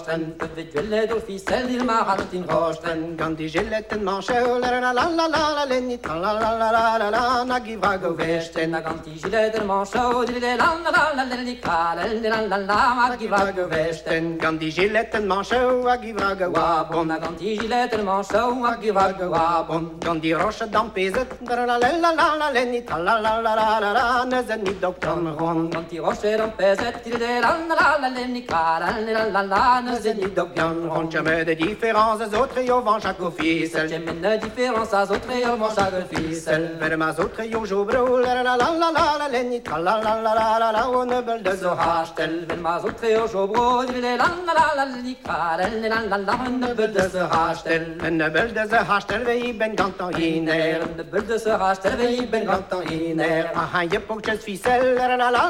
Gillet och fisel i Martin Rosten Kan die gilletten manche la la la la la lenni la la la la la la na givrago vesten Kan die gilletten manche di la la la la lenni la la la ma givrago vesten Kan die gilletten manche a givrago wabon Kan die gilletten manche a givrago wabon Kan die roche dan pezet la la la la la lenni la la la la la la na zen niet dokter ron Kan die roche dan pezet di la la la lenni la la la c'est ni donc bien on jamais de différence aux autres yo vend chaque officiel j'aime une différence aux autres yo vend chaque officiel vers ma autres yo jobro la la la la la la lenni la la la la la la on ne bel de so hastel wenn ma autres yo jobro la la la la lenni la la la on ne bel de so hastel en bel de so hastel we ben gantan iner en bel de so hastel we ben gantan iner ah je pokjes ficel la la la